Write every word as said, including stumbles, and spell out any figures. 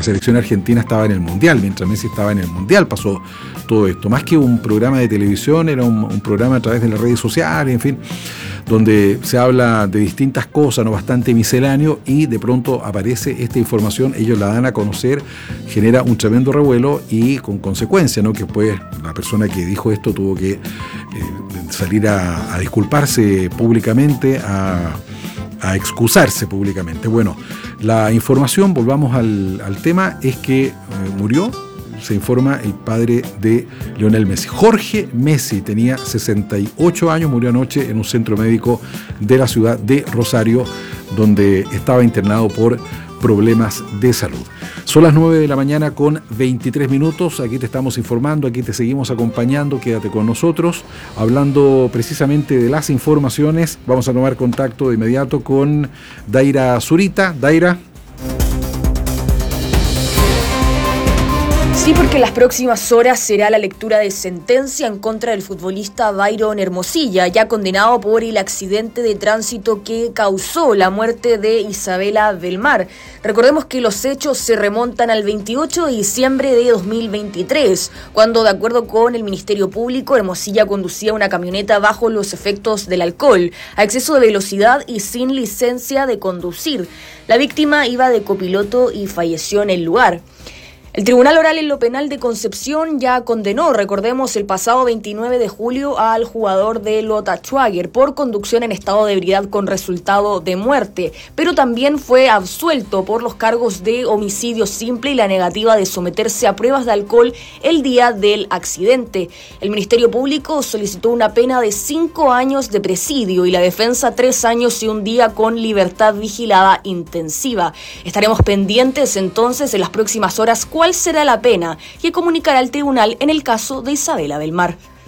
la selección argentina estaba en el Mundial, mientras Messi estaba en el Mundial pasó todo esto. Más que un programa de televisión, era un, un programa a través de las redes sociales, en fin, donde se habla de distintas cosas, ¿no? Bastante misceláneo, y de pronto aparece esta información, ellos la dan a conocer, genera un tremendo revuelo y con consecuencia, ¿no? Que pues la persona que dijo esto tuvo que eh, salir a, a disculparse públicamente, a, a excusarse públicamente. Bueno, la información, volvamos al, al tema, es que eh, murió, se informa, el padre de Lionel Messi. Jorge Messi tenía sesenta y ocho años, murió anoche en un centro médico de la ciudad de Rosario, donde estaba internado por problemas de salud. Son las nueve de la mañana con veintitrés minutos, aquí te estamos informando, aquí te seguimos acompañando, quédate con nosotros, hablando precisamente de las informaciones. Vamos a tomar contacto de inmediato con Daira Zurita. Daira. Sí, porque en las próximas horas será la lectura de sentencia en contra del futbolista Byron Hermosilla, ya condenado por el accidente de tránsito que causó la muerte de Isabela Belmar. Recordemos que los hechos se remontan al veintiocho de diciembre de dos mil veintitrés, cuando, de acuerdo con el Ministerio Público, Hermosilla conducía una camioneta bajo los efectos del alcohol, a exceso de velocidad y sin licencia de conducir. La víctima iba de copiloto y falleció en el lugar. El Tribunal Oral en lo Penal de Concepción ya condenó, recordemos, el pasado veintinueve de julio al jugador de Lota Schwager por conducción en estado de ebriedad con resultado de muerte, pero también fue absuelto por los cargos de homicidio simple y la negativa de someterse a pruebas de alcohol el día del accidente. El Ministerio Público solicitó una pena de cinco años de presidio y la defensa tres años y un día con libertad vigilada intensiva. Estaremos pendientes entonces en las próximas horas cuál será la pena que comunicará el tribunal en el caso de Isabela Belmar.